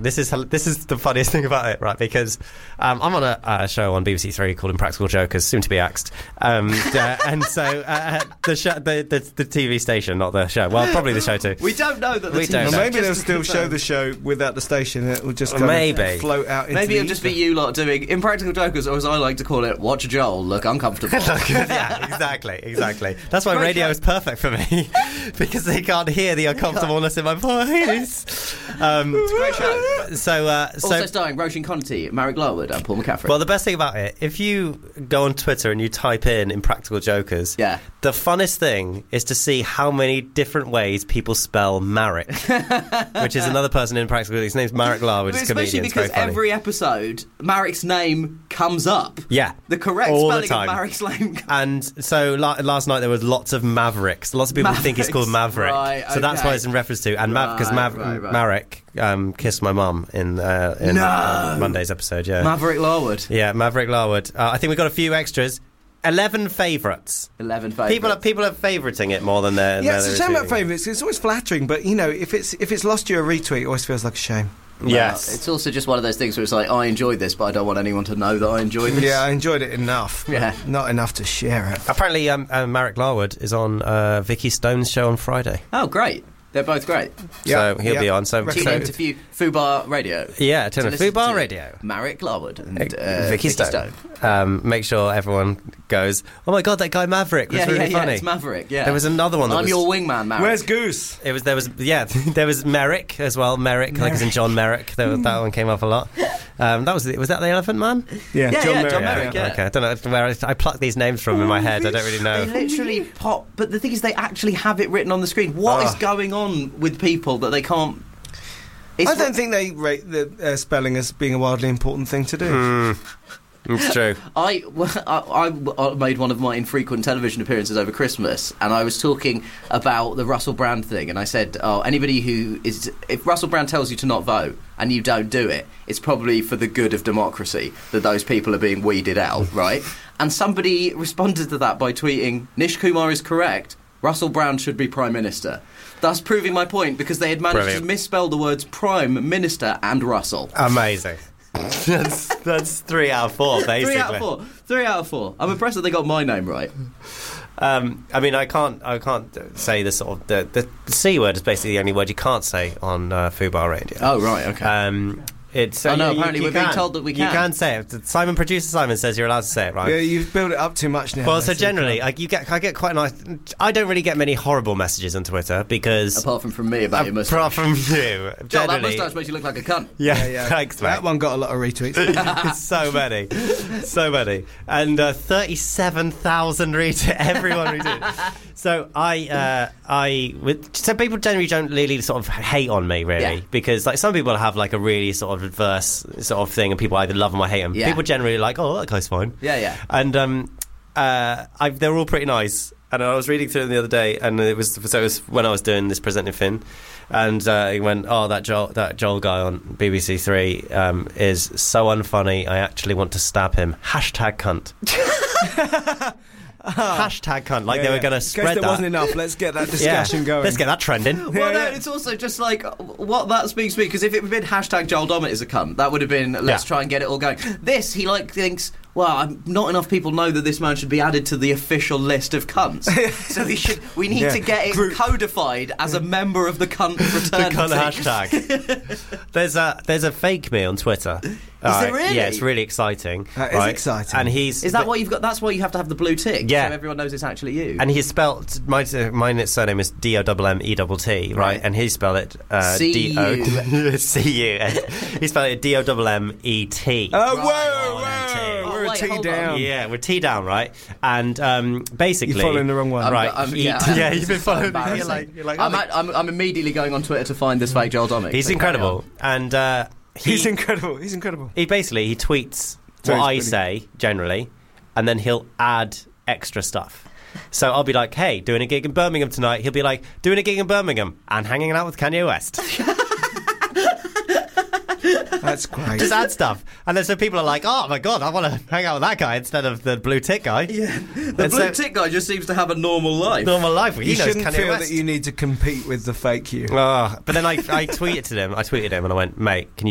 This is the funniest thing about it, right? Because I'm on a show on BBC Three called Impractical Jokers, soon to be axed. And so the show, the TV station, not the show. Well, probably the show too. We don't know that the TV Well, station. maybe they'll still show the show without the station. It will just kind of float out into Maybe the it'll just be you lot doing Impractical Jokers, or as I like to call it, watch Joel look uncomfortable. Yeah, exactly. That's why radio is perfect for me, because they can't hear the uncomfortableness in my voice. It's a great show. Also starring Roisin Conti, Marek Larwood and Paul McCaffrey. Well, the best thing about it, if you go on Twitter and you type in Impractical Jokers, yeah, the funnest thing is to see how many different ways people spell Marek, which is another person in Impractical. His name's Marek Larwood. Especially because every episode, Marek's name comes up. Yeah. The correct all spelling the time. of Marek's name. And so last night there was lots of Mavericks. Lots of people think it's called Maverick. Right, so that's what it's in reference to. And because Marek kissed my mum in Monday's episode. Yeah, Maverick Larwood. Yeah, Maverick Larwood. I think we've got a few extras. 11 favourites. 11 favourites. People are favouriting it more than they're. Yeah, it's a shame about favourites. It's always flattering, but if it's lost you a retweet, it always feels like a shame. Yes. It's also just one of those things where it's like, I enjoyed this, but I don't want anyone to know that I enjoyed this. Yeah, I enjoyed it enough. Yeah. Not enough to share it. Apparently, Marek Larwood is on Vicky Stone's show on Friday. Oh, great. They're both great. So he'll be on. So tune in to Fubar Radio. Yeah, tune in to Fubar Radio. Marek Larwood and Vicky Stone. Make sure everyone goes, oh my God, that guy Maverick was really funny. Yeah, it's Maverick, yeah. There was another one that I'm your wingman, Marek. Where's Goose? There was Merrick as well. Merrick, like as in John Merrick. That one came up a lot. Was that the Elephant Man? Yeah, John Merrick. Yeah. Okay, I don't know where I plucked these names from in my head. I don't really know. They literally pop, but the thing is, they actually have it written on the screen. What is going on with people that they can't? I don't think they rate the spelling as being a wildly important thing to do. It's true. I made one of my infrequent television appearances over Christmas, and I was talking about the Russell Brand thing, and I said, if Russell Brand tells you to not vote and you don't do it, it's probably for the good of democracy that those people are being weeded out, right? And somebody responded to that by tweeting, Nish Kumar is correct, Russell Brand should be Prime Minister. Thus proving my point, because they had managed to misspell the words Prime Minister and Russell. Amazing. That's 3 out of 4, basically. 3 out of 4. I'm impressed that they got my name right. I mean, I can't say the sort of the C word is basically the only word you can't say on Fubar Radio. Oh right, okay. Apparently we're being told that we can. You can say it. Producer Simon says you're allowed to say it, right? Yeah, you've built it up too much now. Well, so generally, I get quite nice. I don't really get many horrible messages on Twitter because apart from me about your moustache. Apart from you, Joel, that moustache makes you look like a cunt. Yeah. Thanks, mate. That one got a lot of retweets. so many, and 37,000 retweets. Everyone retweeted. So so people generally don't really sort of hate on me, really, because like some people have like a really sort of adverse sort of thing, and people either love them or hate them. Yeah. People generally are like, oh, that guy's fine. Yeah. And they're all pretty nice. And I was reading through them the other day, and it was when I was doing this presenting Finn, and he went, oh, that Joel guy on BBC Three is so unfunny. I actually want to stab him. #cunt. #cunt. Like they were going to spread that. Wasn't enough. Let's get that discussion going. Let's get that trending. Well, no, it's also just like what that speaks to me, because if it had been Joel Dommett is a cunt, that would have been let's try and get it all going. This he thinks, well, not enough people know that this man should be added to the official list of cunts. So we need to get it codified as a member of the cunt fraternity. The cunt hashtag. There's a fake me on Twitter. Is there really? Yeah, it's really exciting. That is exciting. And is that what you've got? That's why you have to have the blue tick. Yeah. So everyone knows it's actually you. And he's spelt my surname is DOMMETT, right? And he spelled it C-U. C-U. He spelled it DOMMET. Oh, whoa. We're a T down. Yeah, we're T down, right? And basically, you're following the wrong one, right? You've been following. You're like I'm immediately going on Twitter to find this fake Joel Dommett. He's incredible, and he's incredible. He's incredible. He tweets what I say generally, and then he'll add extra stuff. So I'll be like, hey, doing a gig in Birmingham tonight. He'll be like, doing a gig in Birmingham and hanging out with Kanye West. That's great. Just add stuff. And then so people are like, oh my God, I want to hang out with that guy instead of the blue tick guy. Yeah. The blue tick guy just seems to have a normal life. Well, you shouldn't feel that you need to compete with the fake you. But then I tweeted him and I went, mate, can you